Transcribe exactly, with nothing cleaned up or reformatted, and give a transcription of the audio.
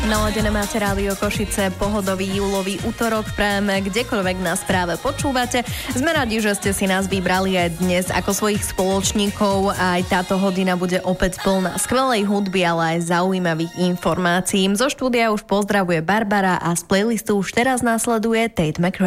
Naladené máte Rádio Košice, pohodový júlový utorok, prajeme kdekoľvek nás práve počúvate. Sme radi, že ste si nás vybrali aj dnes ako svojich spoločníkov. Aj táto hodina bude opäť plná skvelej hudby, ale aj zaujímavých informácií. Zo štúdia už pozdravuje Barbara a z playlistu už teraz následuje Tate McRae.